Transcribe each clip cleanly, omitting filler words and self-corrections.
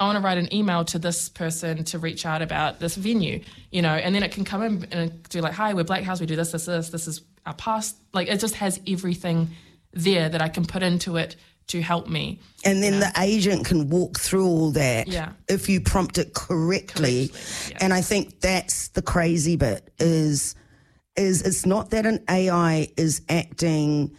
I want to write an email to this person to reach out about this venue, and then it can come in and do like, hi, we're Black House, we do this is our past. Like, it just has everything there that I can put into it to help me. And then the agent can walk through all that if you prompt it correctly. Yeah. And I think that's the crazy bit is it's not that an AI is acting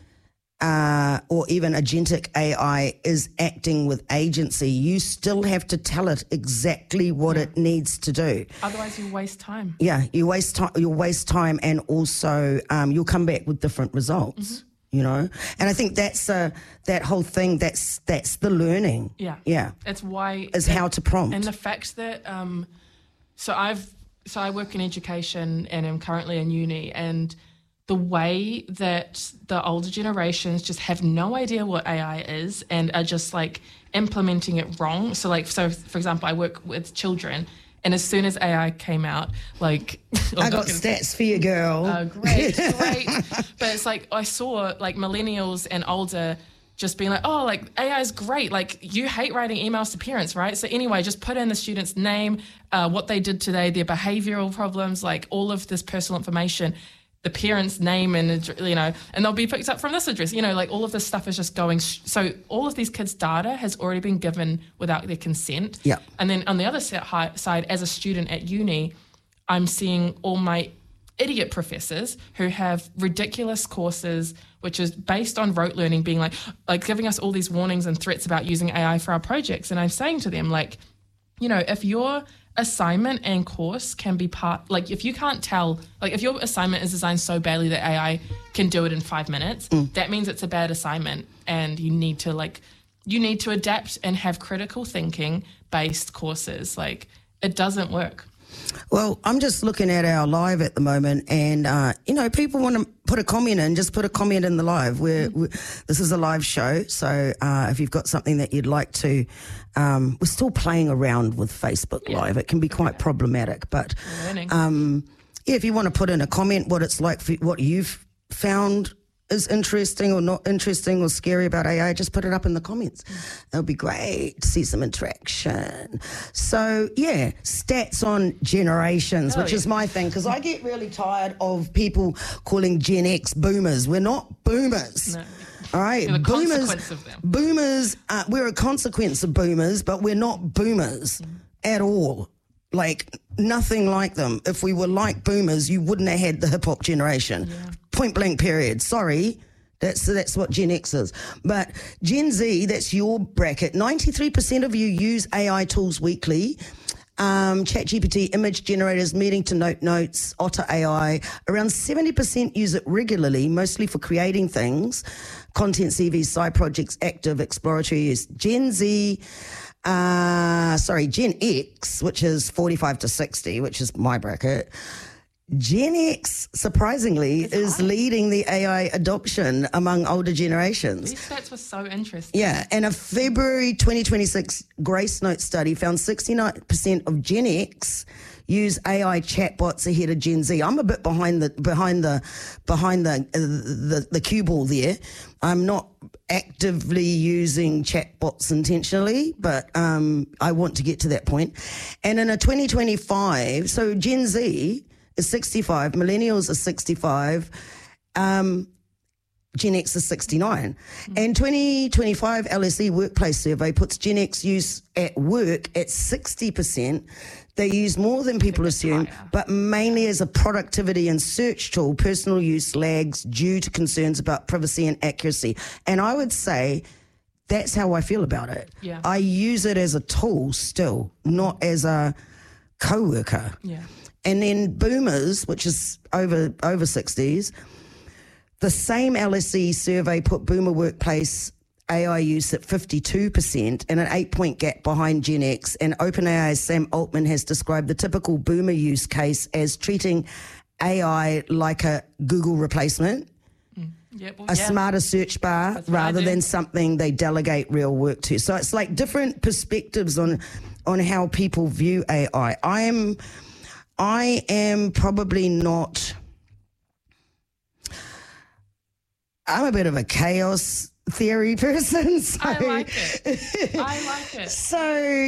or even agentic AI is acting with agency. You still have to tell it exactly what it needs to do. Otherwise, you waste time. Yeah, you'll waste time, and also you'll come back with different results. And I think that's that whole thing. That's the learning. Yeah. It's why how to prompt, and the fact that so I work in education and am currently in uni, and the way that the older generations just have no idea what AI is and are just like implementing it wrong. So for example, I work with children, and as soon as AI came out, like I got stats for you, girl. Oh, great. But it's like I saw like millennials and older just being like, oh, like AI is great. Like, you hate writing emails to parents, right? So anyway, just put in the student's name, what they did today, their behavioral problems, like all of this personal information, the parent's name, and and they'll be picked up from this address. Like all of this stuff is just going. So all of these kids' data has already been given without their consent. Yeah. And then on the other side, as a student at uni, I'm seeing all my idiot professors who have ridiculous courses, which is based on rote learning, being like giving us all these warnings and threats about using AI for our projects. And I'm saying to them, like, if your assignment and course can be if you can't tell, like if your assignment is designed so badly that AI can do it in 5 minutes, that means it's a bad assignment, and you need to adapt and have critical thinking based courses. Like, it doesn't work. Well, I'm just looking at our live at the moment, and, people want to put a comment in, just put a comment in the live. This is a live show, so if you've got something that you'd like to, we're still playing around with Facebook Live. It can be quite problematic, but if you want to put in a comment, what it's like, for what you've found is interesting or not interesting or scary about AI, just put it up in the comments. That'll be great to see some interaction. So, stats on generations, which is my thing, because I get really tired of people calling Gen X boomers. We're not boomers. No. All right, You're the consequence of them. Boomers, we're a consequence of boomers, but we're not boomers at all. Like, nothing like them. If we were like boomers, you wouldn't have had the hip-hop generation. Yeah. Point blank period. Sorry, that's what Gen X is. But Gen Z, that's your bracket. 93% of you use AI tools weekly. ChatGPT, image generators, meeting to notes, Otter AI. Around 70% use it regularly, mostly for creating things. Content, CVs, side projects, active, exploratory use. Gen X, which is 45 to 60, which is my bracket. Gen X, surprisingly, is leading the AI adoption among older generations. These stats were so interesting. Yeah, and a February 2026 Grace Note study found 69% of Gen X use AI chatbots ahead of Gen Z. I'm a bit behind the cue ball there. I'm not actively using chatbots intentionally, but I want to get to that point. And in a 2025, so Gen Z is 65, millennials are 65, Gen X is 69. And 2025 LSE Workplace Survey puts Gen X use at work at 60%. They use more than people assume, but mainly as a productivity and search tool. Personal use lags due to concerns about privacy and accuracy. And I would say that's how I feel about it. Yeah. I use it as a tool still, not as a co-worker. Yeah. And then boomers, which is over 60s, the same LSE survey put boomer workplace AI use at 52% and an 8-point gap behind Gen X. And OpenAI's Sam Altman has described the typical boomer use case as treating AI like a Google replacement, smarter search bar, rather than something they delegate real work to. So it's like different perspectives on how people view AI. I am probably not... I'm a bit of a chaos theory person. So. I like it. So